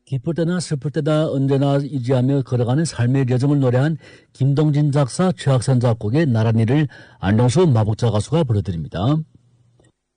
기쁠 때나 슬플 때나 언제나 의지하며 걸어가는 삶의 여정을 노래한 김동진 작사, 최학선 작곡의 나란히를 안녕수 마복자 가수가 불러드립니다.